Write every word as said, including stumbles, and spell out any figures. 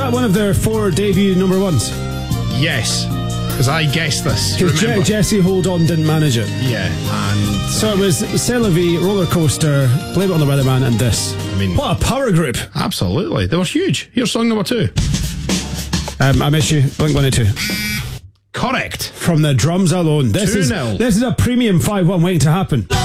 that one of their four debut number ones? Yes, because I guessed this. Because Je- Jesse Hold On didn't manage it. Yeah, and so it was C'est La Vie, Roller Coaster, Blame It on the Weatherman, and this. I mean, what a power group! Absolutely, they were huge. Here's song number two. Um, I Miss You, Blink one eighty-two. Correct. From the drums alone, this is two nil. this is a premium five one waiting to happen.